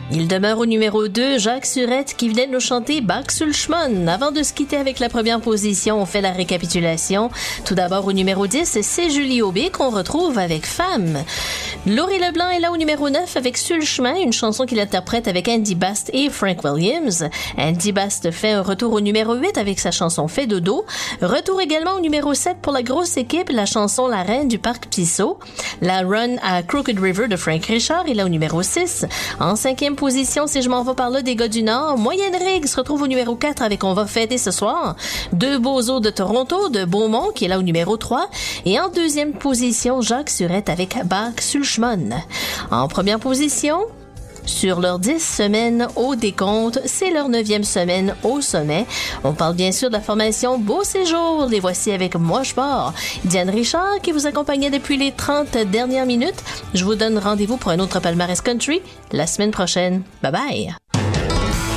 Il demeure au numéro 2, Jacques Surette, qui venait de nous chanter Bach sur le Schmann. Avant de se quitter avec la première position, on fait la récapitulation. Tout d'abord, au numéro 10, c'est Julie Aubé qu'on retrouve avec Femme. Laurie Leblanc est là au numéro 9 avec Sur le chemin, une chanson qu'il interprète avec Andy Bast et Frank Williams. Andy Bast fait un retour au numéro 8 avec sa chanson Fait dodo. Retour également au numéro 7 pour la grosse équipe, la chanson La Reine du Parc Pissot. La Run à Crooked River de Frank Richard est là au numéro 6. En 5e position, si je m'en vais par là, des gars du Nord, Moyenne Rig se retrouve au numéro 4 avec On va fêter ce soir. Deux beaux os de Toronto, de Beaumont, qui est là au numéro 3. Et en 2e position, Jacques Surette avec Bach sur le Schmann. En première position, sur leurs 10 semaines au décompte, c'est leur 9e semaine au sommet. On parle bien sûr de la formation Beau Séjour. Les voici avec Moi je pars. Diane Richard qui vous accompagnait depuis les 30 dernières minutes. Je vous donne rendez-vous pour un autre palmarès country la semaine prochaine. Bye bye!